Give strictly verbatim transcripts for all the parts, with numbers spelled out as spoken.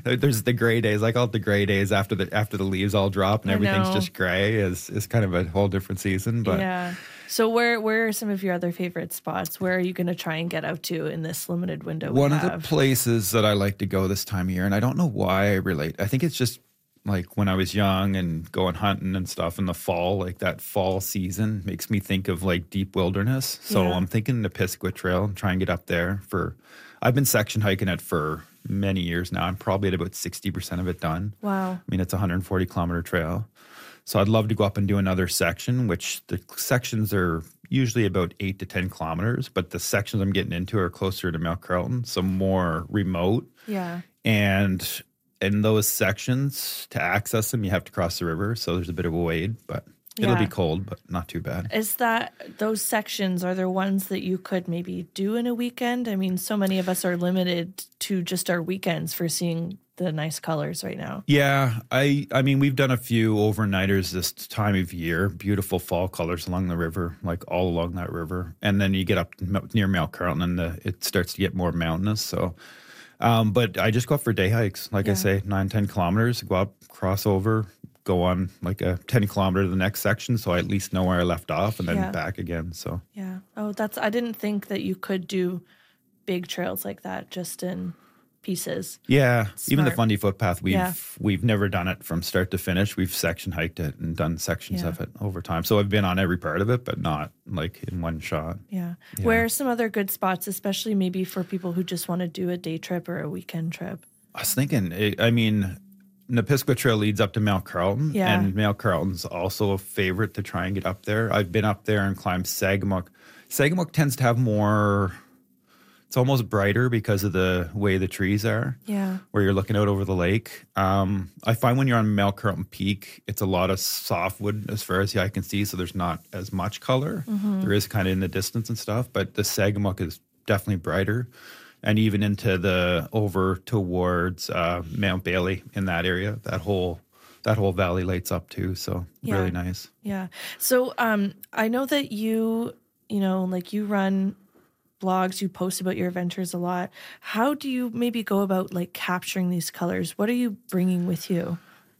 There's the gray days. I call it the gray days after the after the leaves all drop and I everything's know. just gray. Is is kind of a whole different season. But yeah. So where where are some of your other favorite spots? Where are you going to try and get out to in this limited window? one we of the have? places that I like to go this time of year, and I don't know why I relate. I think it's just like when I was young and going hunting and stuff in the fall, like that fall season makes me think of like deep wilderness. So Yeah. I'm thinking the Pisgah Trail and try and get up there for. I've been section hiking it for many years now. I'm probably at about sixty percent of it done. Wow. I mean, it's a one hundred forty kilometer trail. So I'd love to go up and do another section, which the sections are usually about eight to ten kilometers, but the sections I'm getting into are closer to Mount Carlton, so more remote. Yeah. And in those sections, to access them, you have to cross the river. So there's a bit of a wade, but it'll Yeah. be cold, but not too bad. Is that those sections, are there ones that you could maybe do in a weekend? I mean, so many of us are limited to just our weekends for seeing the nice colors right now. Yeah, I I mean, we've done a few overnighters this time of year, beautiful fall colors along the river, like all along that river. And then you get up near Mount Carlton and the, it starts to get more mountainous. So, um, but I just go up for day hikes, like Yeah. I say, nine, ten kilometers, go up, cross over, go on like a ten kilometer to the next section. So I at least know where I left off and then Yeah. back again. So, Yeah. Oh, that's, I didn't think that you could do big trails like that just in pieces. yeah, even the Smart. Fundy footpath, we've Yeah. we've never done it from start to finish. We've section hiked it and done sections Yeah. of it over time. So I've been on every part of it, but not like in one shot. Yeah. Where are some other good spots, especially maybe for people who just want to do a day trip or a weekend trip? I was thinking, I I mean, Napisqua Trail leads up to Mount Carlton, Yeah. and Mount Carlton's also a favorite to try and get up there. I've been up there and climbed Sagamok. Sagamok tends to have more, it's almost brighter because of the way the trees are, Yeah. where you're looking out over the lake. Um, I find when you're on Mount Carlton Peak, it's a lot of softwood as far as the eye can see, so there's not as much color. There is kind of in the distance and stuff, but the Sagamok is definitely brighter. And even into the over towards uh, Mount Bailey in that area, that whole that whole valley lights up too. So Yeah. really nice. Yeah. So um, I know that you, you know, like you run blogs, you post about your adventures a lot. How do you maybe go about like capturing these colors? What are you bringing with you?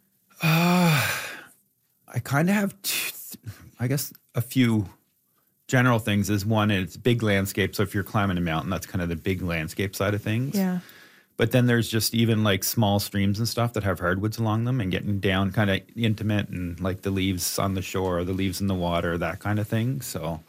I kind of have, two, I guess, a few general things. Is one, it's big landscape. So if you're climbing a mountain, that's kind of the big landscape side of things. Yeah. But then there's just even like small streams and stuff that have hardwoods along them and getting down kind of intimate and like the leaves on the shore, the leaves in the water, that kind of thing. So,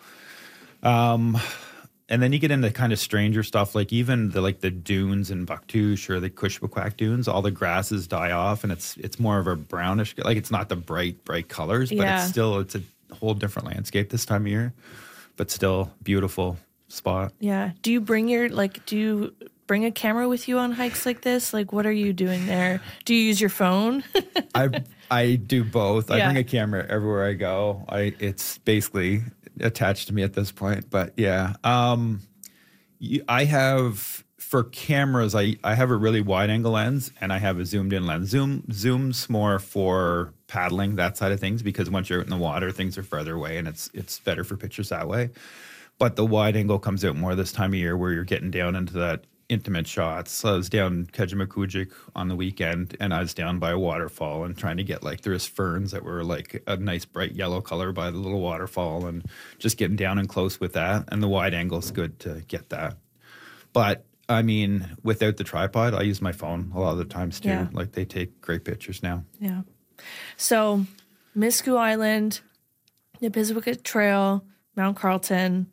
um, and then you get into kind of stranger stuff, like even the like the dunes in Bucktouche or the Cushbequack dunes, all the grasses die off and it's it's more of a brownish, like it's not the bright, bright colors, but Yeah. it's still, it's a whole different landscape this time of year, but still beautiful spot. Yeah. Do you bring your, like, do you bring a camera with you on hikes like this? Like, what are you doing there? Do you use your phone? I I do both. I Yeah. bring a camera everywhere I go. I it's basically attached to me at this point. But yeah, um, you, I have for cameras. I I have a really wide angle lens and I have a zoomed in lens. Zoom zooms more for paddling, that side of things, because once you're out in the water, things are further away and it's it's better for pictures that way. But the wide angle comes out more this time of year where you're getting down into that intimate shots. So I was down Kejimkujik on the weekend and I was down by a waterfall and trying to get like, there's ferns that were like a nice bright yellow color by the little waterfall and just getting down and close with that. And the wide angle is good to get that. But I mean, without the tripod, I use my phone a lot of the times too. Yeah. Like they take great pictures now. Yeah. So, Miscou Island, Nipisiguit Trail, Mount Carlton.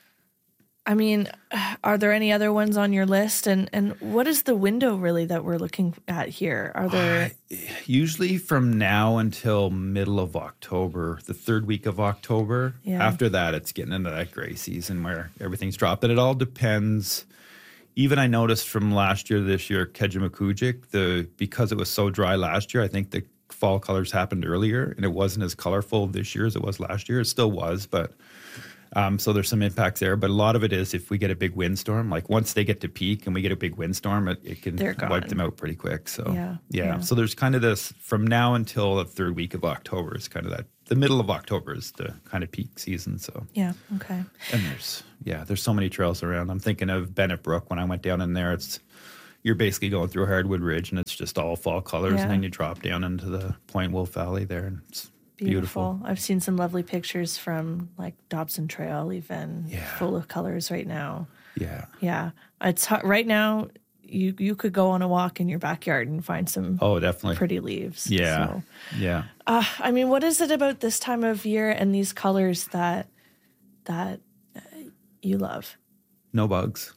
I mean, are there any other ones on your list? And and what is the window really that we're looking at here? Are there? Usually from now until middle of October, the third week of October. Yeah. After that, it's getting into that gray season where everything's dropped. And it all depends. Even I noticed from last year to this year, Kejimkujik, the because it was so dry last year, I think the fall colors happened earlier, and it wasn't as colorful this year as it was last year. It still was, but um, so there's some impacts there. But a lot of it is if we get a big windstorm, like once they get to peak and we get a big windstorm, it, it can They're wipe gone. them out pretty quick. So Yeah, yeah. yeah. So there's kind of this from now until the third week of October is kind of that. The middle of October is the kind of peak season. So Yeah. Okay. and there's yeah, there's so many trails around. I'm thinking of Bennett Brook when I went down in there. It's you're basically going through Hardwood Ridge, and it's just all fall colors, Yeah. and then you drop down into the Point Wolf Valley there, and it's beautiful. Beautiful. I've seen some lovely pictures from like Dobson Trail, even Yeah. full of colors right now. Yeah. Yeah, it's hot right now. You you could go on a walk in your backyard and find some Oh, definitely. pretty leaves. Yeah. So, Yeah. uh, I mean, what is it about this time of year and these colors that that uh, you love? No bugs.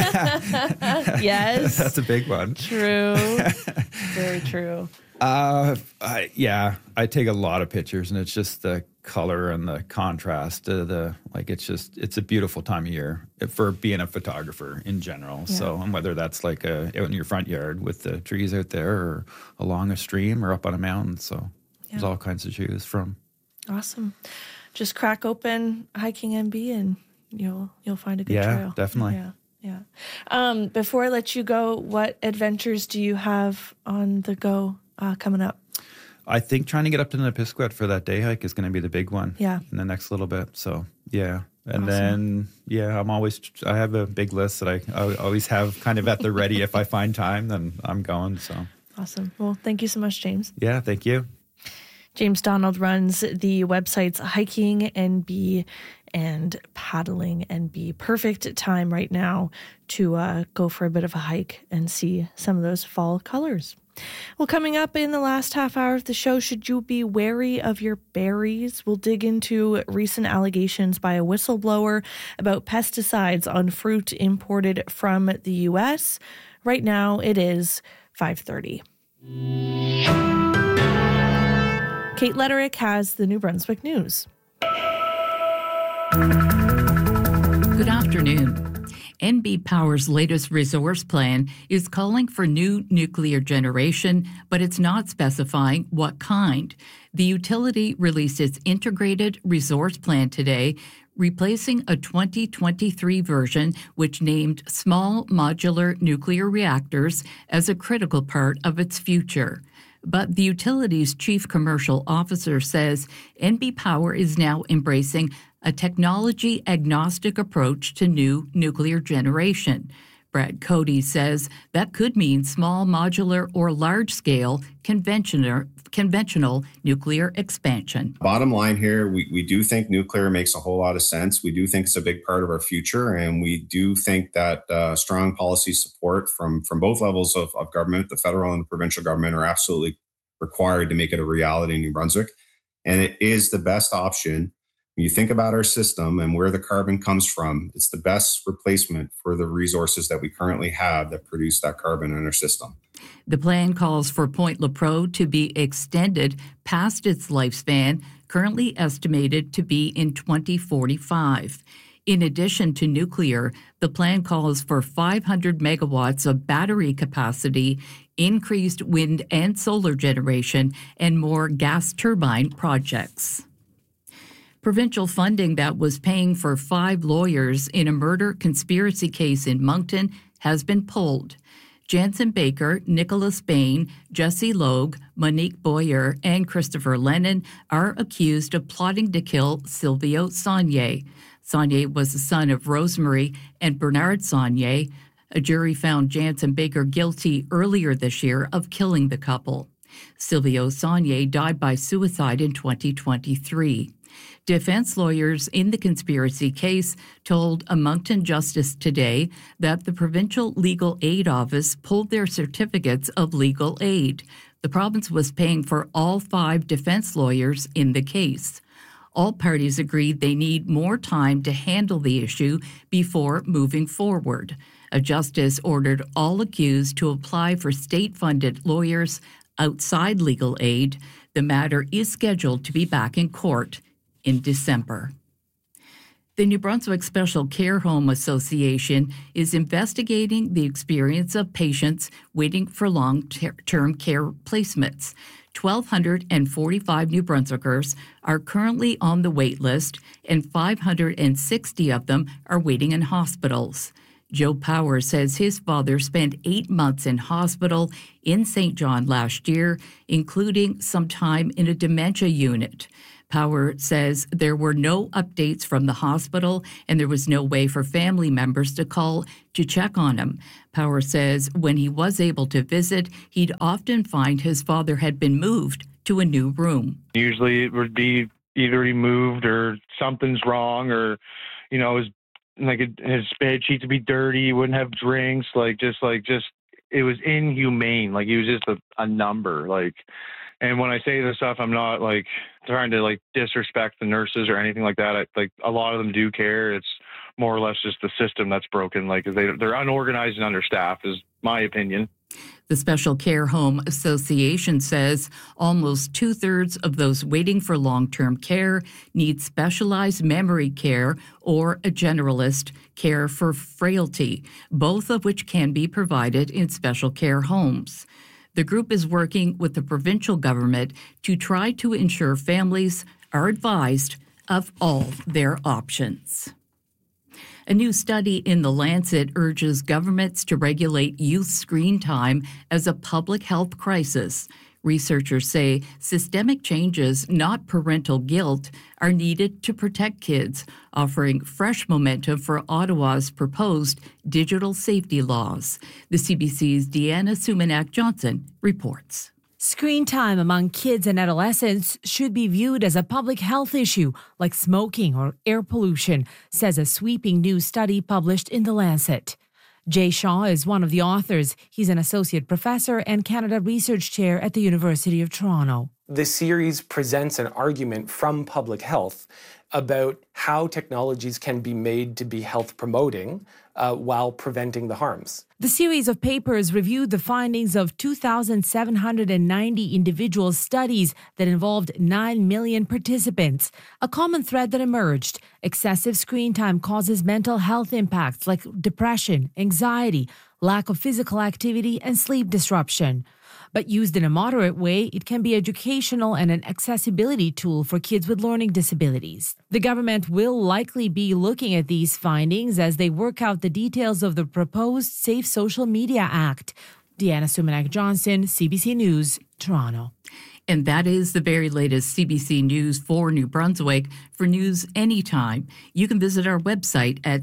Yes, That's a big one. true. Very true. Uh, I, yeah, I take a lot of pictures, and it's just the color and the contrast. Uh, the like, it's just it's a beautiful time of year for being a photographer in general. Yeah. So, and whether that's like a, out in your front yard with the trees out there, or along a stream, or up on a mountain. So, there's Yeah. all kinds to choose from. Awesome. Just crack open Hiking N B and you'll you'll find a good Yeah, trail. definitely. Yeah. Yeah. Um, before I let you go, what adventures do you have on the go uh, coming up? I think trying to get up to Nipisquet for that day hike is going to be the big one. Yeah. In the next little bit. So yeah, and Awesome. then yeah, I'm always I have a big list that I, I always have kind of at the ready. If I find time, then I'm going. So Awesome. Well, thank you so much, James. yeah, thank you. James Donald runs the websites Hiking N B and Paddling N B. Perfect time right now to uh, go for a bit of a hike and see some of those fall colors. Well, coming up in the last half hour of the show, should you be wary of your berries? We'll dig into recent allegations by a whistleblower about pesticides on fruit imported from the U S. Right now, it is five thirty. Kate Letterick has the New Brunswick News. Good afternoon. N B Power's latest resource plan is calling for new nuclear generation, but it's not specifying what kind. The utility released its integrated resource plan today, replacing a twenty twenty-three version which named small modular nuclear reactors as a critical part of its future. But the utility's chief commercial officer says N B Power is now embracing a technology-agnostic approach to new nuclear generation. Brad Cody says that could mean small modular or large-scale conventional, conventional nuclear expansion. Bottom line here, we, we do think nuclear makes a whole lot of sense. We do think it's a big part of our future, and we do think that uh, strong policy support from, from both levels of, of government, the federal and the provincial government, are absolutely required to make it a reality in New Brunswick. And it is the best option. When you think about our system and where the carbon comes from, it's the best replacement for the resources that we currently have that produce that carbon in our system. The plan calls for Point Lepreau to be extended past its lifespan, currently estimated to be in twenty forty-five. In addition to nuclear, the plan calls for five hundred megawatts of battery capacity, increased wind and solar generation, and more gas turbine projects. Provincial funding that was paying for five lawyers in a murder conspiracy case in Moncton has been pulled. Jansen Baker, Nicholas Bain, Jesse Logue, Monique Boyer, and Christopher Lennon are accused of plotting to kill Silvio Saunier. Saunier was the son of Rosemary and Bernard Saunier. A jury found Jansen Baker guilty earlier this year of killing the couple. Silvio Saunier died by suicide in twenty twenty-three. Defense lawyers in the conspiracy case told a Moncton Justice today that the Provincial Legal Aid Office pulled their certificates of legal aid. The province was paying for all five defense lawyers in the case. All parties agreed they need more time to handle the issue before moving forward. A justice ordered all accused to apply for state-funded lawyers outside legal aid. The matter is scheduled to be back in court in December. The New Brunswick Special Care Home Association is investigating the experience of patients waiting for long-term care placements. one thousand two hundred forty-five New Brunswickers are currently on the wait list, and five hundred sixty of them are waiting in hospitals. Joe Power says his father spent eight months in hospital in Saint John last year, including some time in a dementia unit. Power says there were no updates from the hospital and there was no way for family members to call to check on him. Power says when he was able to visit, he'd often find his father had been moved to a new room. Usually it would be either he moved or something's wrong, or, you know, his, like his bed sheets would be dirty, he wouldn't have drinks, like just like just it was inhumane. Like he was just a, a number. Like, and when I say this stuff, I'm not like trying to like disrespect the nurses or anything like that. I, like a lot of them do care. It's more or less just the system that's broken. Like they they're unorganized and understaffed, is my opinion. The Special Care Home Association says almost two-thirds of those waiting for long-term care need specialized memory care or a generalist care for frailty, both of which can be provided in special care homes. The group is working with the provincial government to try to ensure families are advised of all their options. A new study in The Lancet urges governments to regulate youth screen time as a public health crisis. Researchers say systemic changes, not parental guilt, are needed to protect kids, offering fresh momentum for Ottawa's proposed digital safety laws. The C B C's Deanna Sumanak-Johnson reports. Screen time among kids and adolescents should be viewed as a public health issue like smoking or air pollution, says a sweeping new study published in The Lancet. Jay Shaw is one of the authors. He's an associate professor and Canada Research Chair at the University of Toronto. The series presents an argument from public health about how technologies can be made to be health promoting uh, while preventing the harms. The series of papers reviewed the findings of two thousand seven hundred ninety individual studies that involved nine million participants. A common thread that emerged: excessive screen time causes mental health impacts like depression, anxiety, lack of physical activity, and sleep disruption. But used in a moderate way, it can be educational and an accessibility tool for kids with learning disabilities. The government will likely be looking at these findings as they work out the details of the proposed Safe Social Media Act. Deanna Sumanak-Johnson, C B C News, Toronto. And that is the very latest C B C News for New Brunswick. For news anytime, you can visit our website at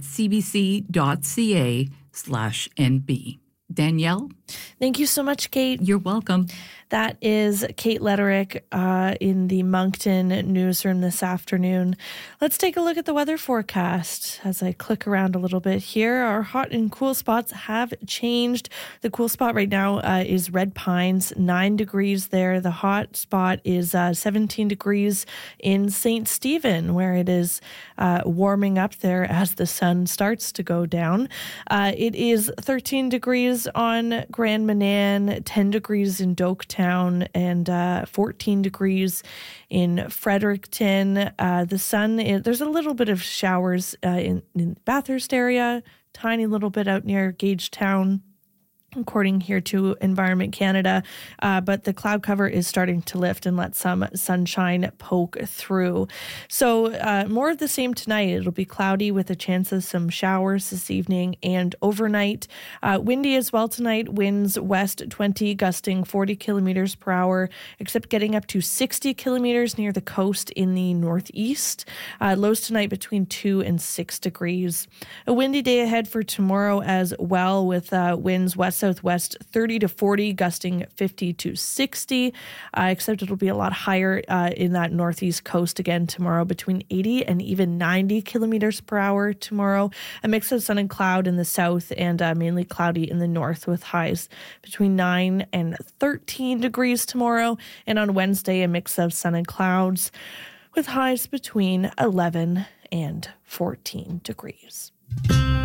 cbc.ca slash NB. Danielle? Thank you so much, Kate. You're welcome. That is Kate Letterick uh, in the Moncton newsroom this afternoon. Let's take a look at the weather forecast as I click around a little bit here. Our hot and cool spots have changed. The cool spot right now uh, is Red Pines, nine degrees there. The hot spot is uh, seventeen degrees in Saint Stephen, where it is uh, warming up there as the sun starts to go down. Uh, it is thirteen degrees on Grand Manan, ten degrees in Doketown, and uh, fourteen degrees in Fredericton. Uh, the sun, is, there's a little bit of showers uh, in, in Bathurst area, tiny little bit out near Gagetown, according here to Environment Canada, uh, but the cloud cover is starting to lift and let some sunshine poke through. So uh, more of the same tonight. It'll be cloudy with a chance of some showers this evening and overnight. Uh, windy as well tonight. Winds west twenty, gusting forty kilometers per hour, except getting up to sixty kilometers near the coast in the northeast. Uh, lows tonight between two and six degrees. A windy day ahead for tomorrow as well, with uh, winds west southwest thirty to forty, gusting fifty to sixty, uh, except it'll be a lot higher uh, in that northeast coast again tomorrow, between eighty and even ninety kilometers per hour tomorrow. A mix of sun and cloud in the south and uh, mainly cloudy in the north, with highs between nine and thirteen degrees tomorrow. And on Wednesday, a mix of sun and clouds with highs between eleven and fourteen degrees.